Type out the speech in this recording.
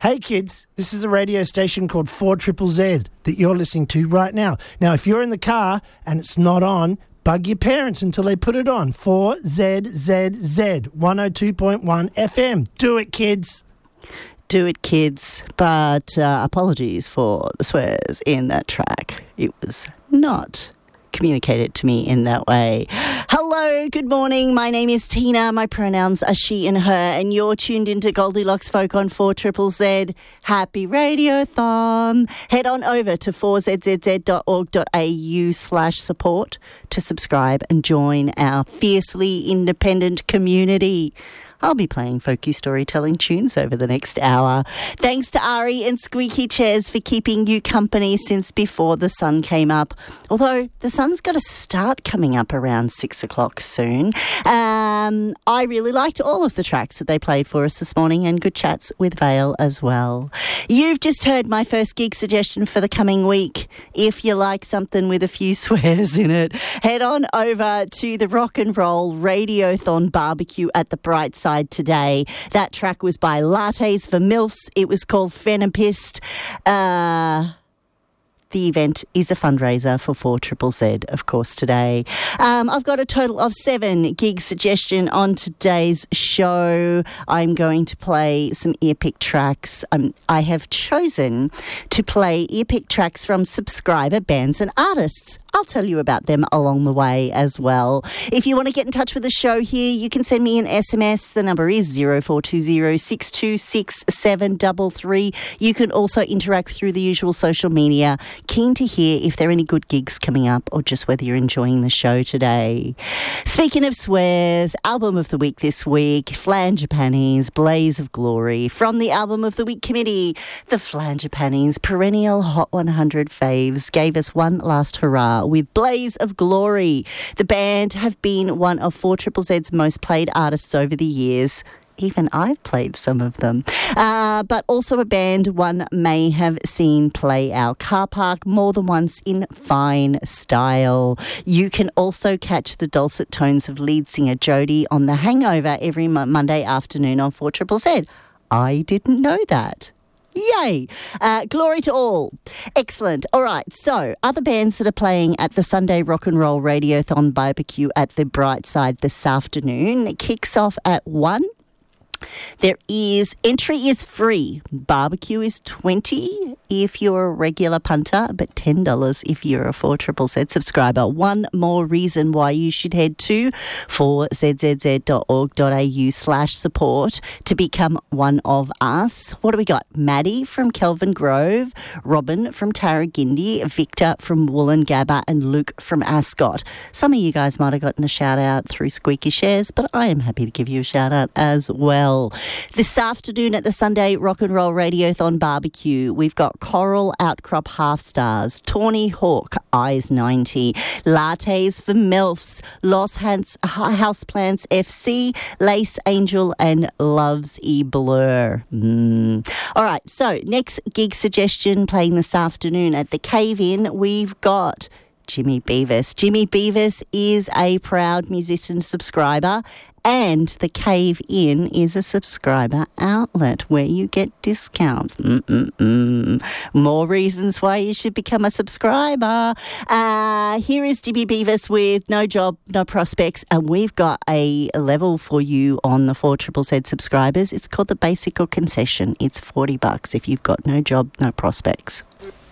Hey kids, this is a radio station called 4ZZZ that you're listening to right now. Now, if you're in the car and it's not on, bug your parents until they put it on. 4ZZZ, 102.1 FM. Do it, kids. Do it, kids. But apologies for the swears in that track. It was not communicated to me in that way. Hello, good morning. My name is Tina. My pronouns are she and her, and you're tuned into Goldilocks Folk on 4ZZZ. Happy Radiothon. Head on over to 4zzz.org.au/support to subscribe and join our fiercely independent community. I'll be playing folky storytelling tunes over the next hour. Thanks to Ari and Squeaky Chairs for keeping you company since before the sun came up. Although the sun's got to start coming up around 6 o'clock soon. I really liked all of the tracks that they played for us this morning, and good chats with Vale as well. You've just heard my first gig suggestion for the coming week. If you like something with a few swears in it, head on over to the Rock and Roll Radiothon Barbecue at the Bright Side today. That track was by Lattes for MILFs. It was called Phenopist. The event is a fundraiser for 4ZZZ, of course, today. I've got a total of 7 gig suggestion on today's show. I'm going to play some earpick tracks. I have chosen to play earpick tracks from subscriber bands and artists. I'll tell you about them along the way as well. If you want to get in touch with the show here, you can send me an SMS. The number is 0420 626 733. You can also interact through the usual social media. Keen to hear if there are any good gigs coming up or just whether you're enjoying the show today. Speaking of swears, album of the week this week, Flangipanis, Blaze of Glory. From the album of the week committee, the Flangipanis, perennial Hot 100 faves, gave us one last hurrah with Blaze of Glory. The band have been one of 4ZZZ's most played artists over the years. Even I've played some of them. But also a band one may have seen play our car park more than once in fine style. You can also catch the dulcet tones of lead singer Jodie on The Hangover every Monday afternoon on 4ZZZ. I didn't know that. Yay! Glory to all. Excellent. All right, so other bands that are playing at the Sunday Rock and Roll Radiothon Barbecue at the Bright Side this afternoon. It kicks off at 1. Entry is free. Barbecue is $20 if you're a regular punter, but $10 if you're a 4ZZZ subscriber. One more reason why you should head to 4zzz.org.au/support to become one of us. What do we got? Maddie from Kelvin Grove, Robin from Tarragindi, Victor from Wollongabba, and Luke from Ascot. Some of you guys might have gotten a shout out through Squeaky Shares, but I am happy to give you a shout out as well. This afternoon at the Sunday Rock and Roll Radiothon Barbecue, we've got Coral Outcrop Half Stars, Tawny Hawk, Eyes 90, Lattes for MILFs, Los Houseplants FC, Lace Angel, and Loves E Blur. All right, so next gig suggestion playing this afternoon at the Cave Inn, we've got Jimmy Beavis. Jimmy Beavis is a proud musician subscriber, and the Cave Inn is a subscriber outlet where you get discounts. More reasons why you should become a subscriber. Here is Jimmy Beavis with No Job, No Prospects, and we've got a level for you on the 4ZZZ subscribers. It's called the Basic or Concession. It's $40 if you've got no job, no prospects.